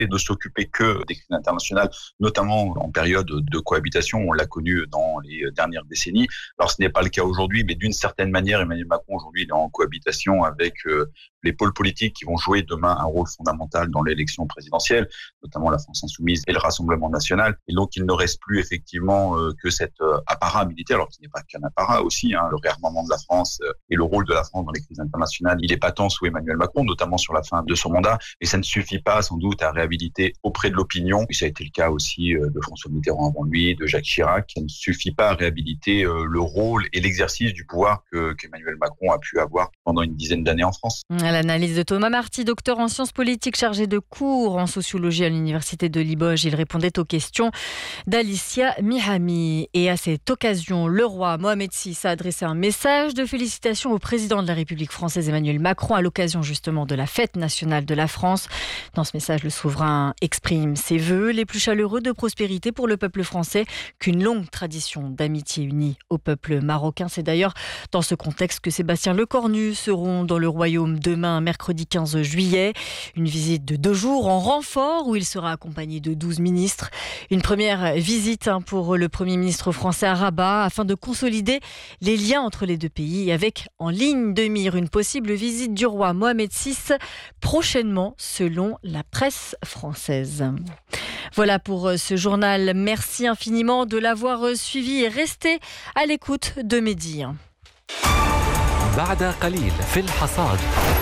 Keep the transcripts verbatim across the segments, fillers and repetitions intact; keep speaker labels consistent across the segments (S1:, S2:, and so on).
S1: et de s'occuper que des crises internationales, notamment en période de cohabitation. On l'a connu dans les dernières décennies. Alors, ce n'est pas le cas aujourd'hui, mais d'une certaine manière, Emmanuel Macron, aujourd'hui, il est en cohabitation avec euh, les pôles politiques qui vont jouer demain un rôle fondamental dans l'élection présidentielle, notamment la France Insoumise et le Rassemblement National. Et donc, il ne reste plus effectivement euh, que cet euh, apparat militaire, alors qu'il n'est pas qu'un apparat aussi, hein, le réarmement de la France euh, et le rôle de la France dans les crises internationales, il est patent sous Emmanuel Macron, notamment sur la fin de son mandat. Et ça ne suffit pas, sans doute, à réhabiliter auprès de l'opinion, et ça a été le cas aussi euh, de François Mitterrand avant lui, de Jacques Chirac, ça ne suffit pas à réhabiliter euh, le rôle et l'exercice du pouvoir que, qu'Emmanuel Macron a pu avoir pendant une dizaine d'années en France.
S2: L'analyse de Thomas Marty, docteur en sciences politiques, chargé de cours en sociologie à l'université de Limoges. Il répondait aux questions d'Alicia Mihami. Et à cette occasion, le roi Mohamed six a adressé un message de félicitations au président de la République française Emmanuel Macron à l'occasion justement de la fête nationale de la France. Dans ce message, le souverain exprime ses vœux les plus chaleureux de prospérité pour le peuple français, qu'une longue tradition d'amitié unie au peuple marocain. C'est d'ailleurs dans ce contexte que Sébastien Lecornu seront dans le royaume demain, mercredi quinze juillet. Une visite de deux jours en renfort où il sera accompagné de douze ministres. Une première visite pour le Premier ministre français à Rabat afin de consolider les liens entre les deux pays, avec en ligne de mire une possible visite du roi Mohamed six prochainement selon la presse française. Voilà pour ce journal. Merci infiniment de l'avoir suivi et restez à l'écoute de Mehdi.
S3: بعد قليل في الحصاد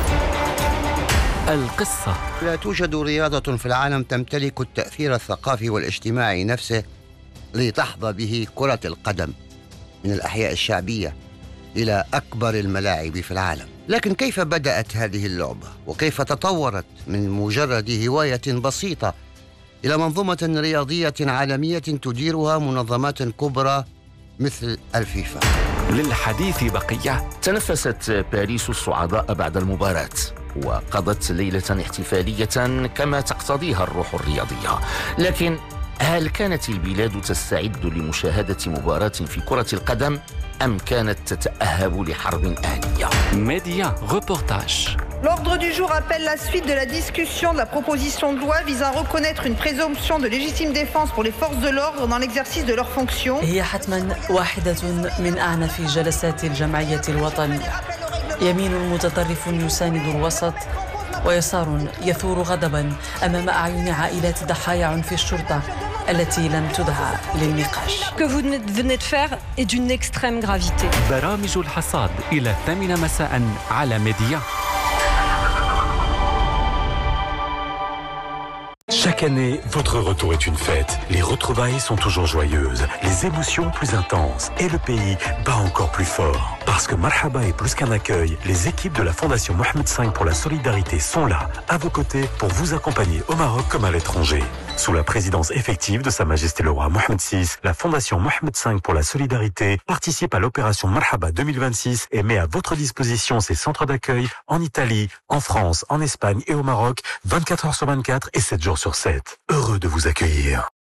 S3: القصة.
S4: لا توجد رياضة في العالم تمتلك التأثير الثقافي والاجتماعي نفسه لتحظى به كرة القدم، من الأحياء الشعبية إلى أكبر الملاعب في العالم. لكن كيف بدأت هذه اللعبة؟ وكيف تطورت من مجرد هواية بسيطة إلى منظومة رياضية عالمية تديرها منظمات كبرى مثل الفيفا؟
S3: للحديث بقية.
S5: تنفست باريس الصعداء بعد المباراة وقضت ليلة احتفالية كما تقتضيها الروح الرياضية، لكن هل كانت البلاد تستعد لمشاهدة مباراة في كرة القدم أم كانت تتأهب لحرب أهلية؟
S3: Média reportage.
S6: L'ordre du jour appelle la suite de la discussion de la proposition de loi visant à reconnaître une présomption de légitime défense pour les forces de l'ordre dans l'exercice de leurs fonctions.
S7: هي حتما واحدة من أعنف جلسات الجمعية الوطنية. يمين متطرف يساند الوسط ويسار يثور غضبا أمام أعين عائلات ضحايا عنف الشرطة التي لم تدعى للنقاش.
S8: Ce que vous venez de faire est d'une extrême gravité.
S3: برامج الحصاد إلى الثامنة مساء على ميديا.
S9: Chaque année, votre retour est une fête. Les retrouvailles sont toujours joyeuses, les émotions plus intenses et le pays bat encore plus fort. Parce que Marhaba est plus qu'un accueil, les équipes de la Fondation Mohamed cinq pour la solidarité sont là, à vos côtés, pour vous accompagner au Maroc comme à l'étranger. Sous la présidence effective de Sa Majesté le Roi Mohamed six, la Fondation Mohamed cinq pour la solidarité participe à l'opération Marhaba deux mille vingt-six et met à votre disposition ses centres d'accueil en Italie, en France, en Espagne et au Maroc, vingt-quatre heures sur vingt-quatre et sept jours sur sept. Heureux de vous accueillir.